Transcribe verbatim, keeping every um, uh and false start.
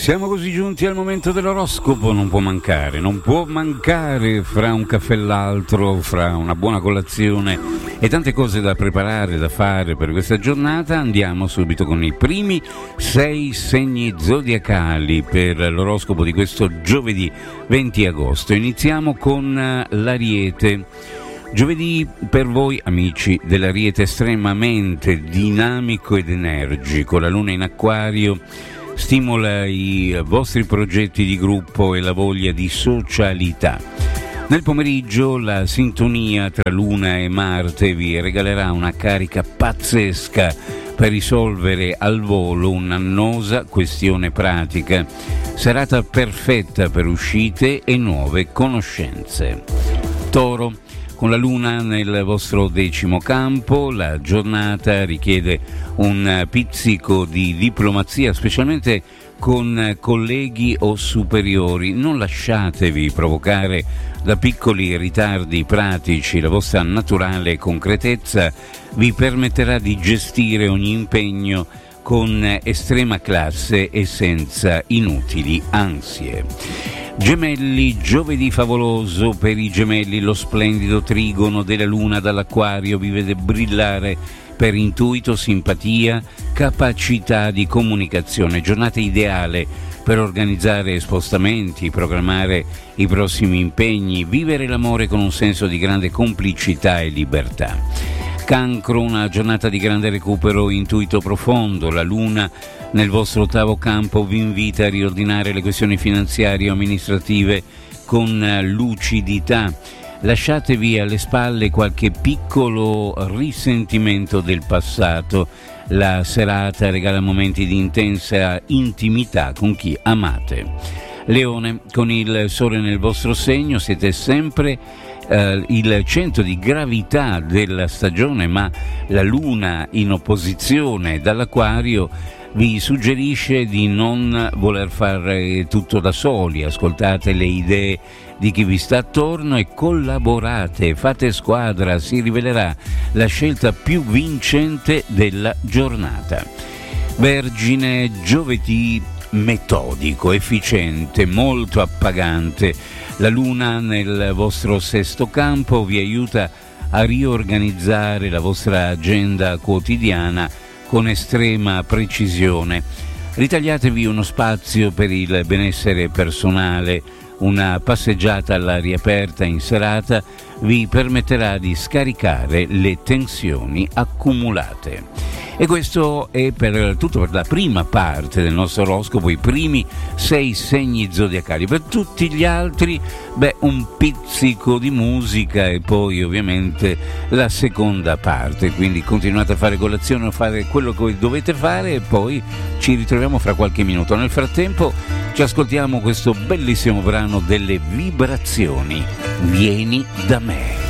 Siamo così giunti al momento dell'oroscopo, non può mancare, non può mancare fra un caffè e l'altro, fra una buona colazione e tante cose da preparare, da fare per questa giornata. Andiamo subito con i primi sei segni zodiacali per l'oroscopo di questo giovedì venti agosto. Iniziamo con l'Ariete. Giovedì per voi amici dell'Ariete estremamente dinamico ed energico, la luna in Acquario stimola i vostri progetti di gruppo e la voglia di socialità. Nel pomeriggio la sintonia tra Luna e Marte vi regalerà una carica pazzesca per risolvere al volo un'annosa questione pratica. Serata perfetta per uscite e nuove conoscenze. Toro. Con la Luna nel vostro decimo campo, la giornata richiede un pizzico di diplomazia, specialmente con colleghi o superiori. Non lasciatevi provocare da piccoli ritardi pratici, la vostra naturale concretezza vi permetterà di gestire ogni impegno con estrema classe e senza inutili ansie. Gemelli, giovedì favoloso per i gemelli, lo splendido trigono della Luna dall'Acquario vi vede brillare per intuito, simpatia, capacità di comunicazione. Giornata ideale per organizzare spostamenti, programmare i prossimi impegni, vivere l'amore con un senso di grande complicità e libertà. Cancro, una giornata di grande recupero, intuito profondo. La Luna nel vostro ottavo campo vi invita a riordinare le questioni finanziarie o amministrative con lucidità. Lasciatevi alle spalle qualche piccolo risentimento del passato. La serata regala momenti di intensa intimità con chi amate. Leone, con il Sole nel vostro segno siete sempre Uh, il centro di gravità della stagione, ma la Luna in opposizione dall'Acquario vi suggerisce di non voler fare tutto da soli. Ascoltate le idee di chi vi sta attorno e collaborate, fate squadra, si rivelerà la scelta più vincente della giornata. Vergine, giovedì metodico, efficiente, molto appagante. La Luna nel vostro sesto campo vi aiuta a riorganizzare la vostra agenda quotidiana con estrema precisione. Ritagliatevi uno spazio per il benessere personale. Una passeggiata all'aria aperta in serata vi permetterà di scaricare le tensioni accumulate. E questo è per tutto per la prima parte del nostro oroscopo, i primi sei segni zodiacali. Per tutti gli altri, beh, un pizzico di musica e poi ovviamente la seconda parte. Quindi continuate a fare colazione o fare quello che dovete fare e poi ci ritroviamo fra qualche minuto. Nel frattempo ci ascoltiamo questo bellissimo brano delle Vibrazioni. Vieni da me.